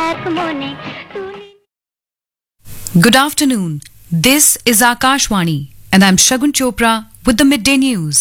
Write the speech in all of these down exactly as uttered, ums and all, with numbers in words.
Good afternoon. This is Akashwani, and I'm Shagun Chopra with the midday news.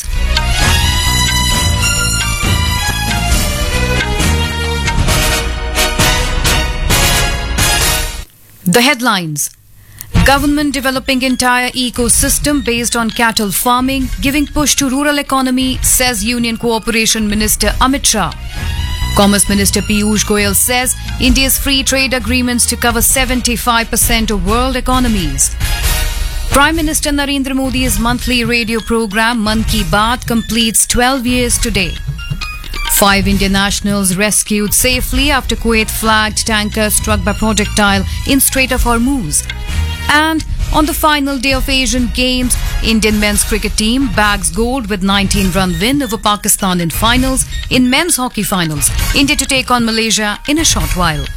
The headlines. Government developing entire ecosystem based on cattle farming, giving push to rural economy, says Union Cooperation Minister Amit Shah. Commerce Minister Piyush Goyal says India's free trade agreements to cover seventy-five percent of world economies. Prime Minister Narendra Modi's monthly radio program Mann Ki Baat completes twelve years today. Five Indian nationals rescued safely after Kuwait-flagged tanker struck by projectile in Strait of Hormuz. And on the final day of Asian Games, Indian men's cricket team bags gold with nineteen-run win over Pakistan in finals. In men's hockey finals, India to take on Malaysia in a short while.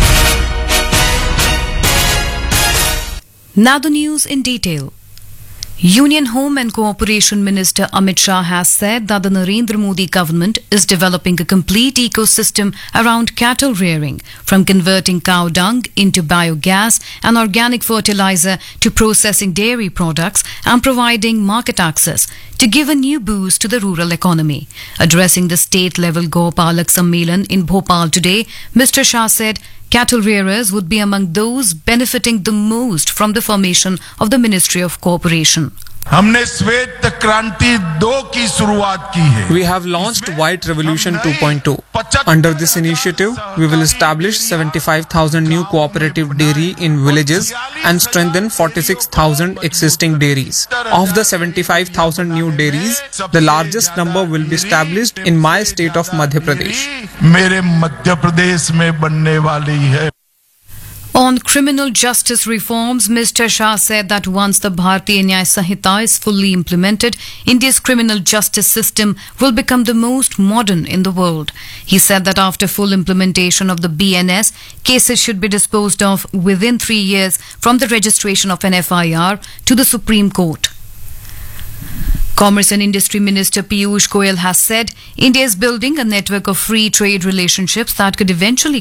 Now the news in detail. Union Home and Cooperation Minister Amit Shah has said that the Narendra Modi government is developing a complete ecosystem around cattle rearing, from converting cow dung into biogas and organic fertilizer to processing dairy products and providing market access to give a new boost to the rural economy. Addressing the state-level Gopalak Sammelan in Bhopal today, Mister Shah said cattle rearers would be among those benefiting the most from the formation of the Ministry of Cooperation. हमने श्वेत क्रांति दो की शुरुआत की है. We have launched White Revolution two point oh. Under this initiative, we will establish seventy-five thousand new cooperative dairy in villages and strengthen forty-six thousand existing dairies. Of the seventy-five thousand new dairies, the largest number will be established in my state of Madhya Pradesh. मेरे मध्य प्रदेश में बनने वाली है. On criminal justice reforms, Mister Shah said that once the Bharatiya Nyaya Sanhita is fully implemented, India's criminal justice system will become the most modern in the world. He said that after full implementation of the B N S, cases should be disposed of within three years from the registration of an F I R to the Supreme Court. Commerce and Industry Minister Piyush Goyal has said India is building a network of free trade relationships that could eventually